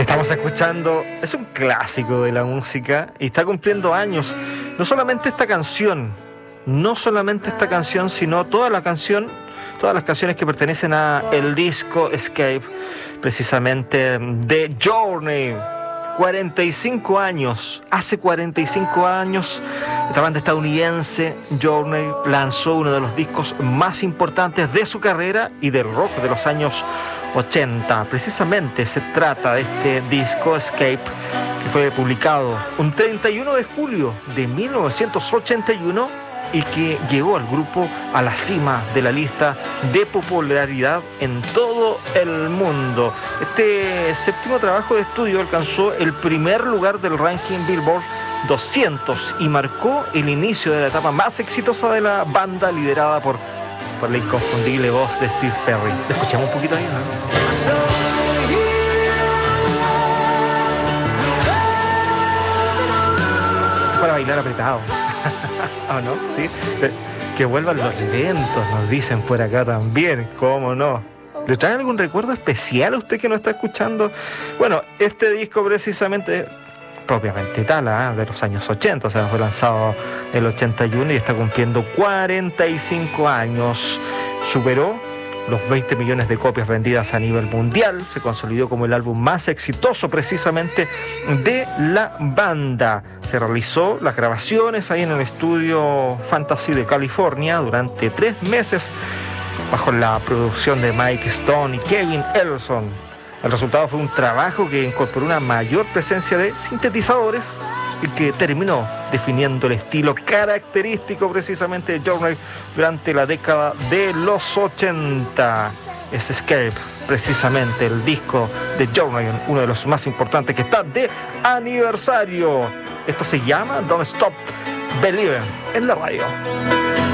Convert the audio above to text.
Estamos escuchando, es un clásico de la música y está cumpliendo años. No solamente esta canción, sino todas las canciones que pertenecen a el disco Escape, precisamente de Journey. 45 años, hace 45 años, esta banda estadounidense, Journey, lanzó uno de los discos más importantes de su carrera y del rock de los años 80. Precisamente se trata de este disco Escape, que fue publicado un 31 de julio de 1981 y que llevó al grupo a la cima de la lista de popularidad en todo el mundo. Este séptimo trabajo de estudio alcanzó el primer lugar del ranking Billboard 200 y marcó el inicio de la etapa más exitosa de la banda, liderada por la inconfundible voz de Steve Perry. Escuchamos un poquito ahí, ¿no? Para bailar apretado. ¿O no? Sí. Que vuelvan los lentos, nos dicen por acá también. ¿Cómo no? ¿Le trae algún recuerdo especial a usted que nos está escuchando? Bueno, este disco precisamente, propiamente tal, de los años 80, o sea, fue lanzado en el 81 y está cumpliendo 45 años. Superó los 20 millones de copias vendidas a nivel mundial. Se consolidó como el álbum más exitoso precisamente de la banda. Se realizó las grabaciones ahí en el estudio Fantasy de California durante 3 meses bajo la producción de Mike Stone y Kevin Ellison. El resultado fue un trabajo que incorporó una mayor presencia de sintetizadores y que terminó definiendo el estilo característico precisamente de Journey durante la década de los 80. Es Escape, precisamente el disco de Journey, uno de los más importantes, que está de aniversario. Esto se llama Don't Stop Believing en la radio.